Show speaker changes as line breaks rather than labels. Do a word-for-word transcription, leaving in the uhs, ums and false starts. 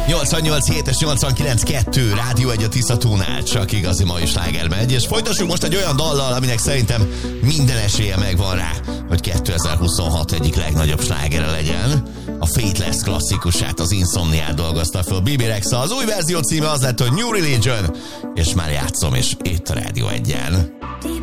nyolcvannyolc hét és nyolcvankilenc kettő Rádió egy a Tiszatónál, csak igazi mai sláger megy, és folytassuk most egy olyan dallal, aminek szerintem minden esélye megvan rá, hogy kétezer-huszonhat egyik legnagyobb slágere legyen. A Faithless klasszikusát, az Insomniát dolgozta föl Bibi Rexha. Az új verzió címe az lett, hogy New Religion, és már játszom, és itt a Rádió egyen.